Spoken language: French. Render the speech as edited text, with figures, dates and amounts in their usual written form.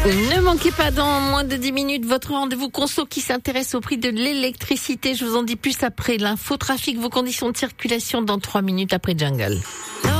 Ne manquez pas dans moins de 10 minutes votre rendez-vous conso qui s'intéresse au prix de l'électricité. Je vous en dis plus après l'info trafic, vos conditions de circulation dans 3 minutes après Jungle.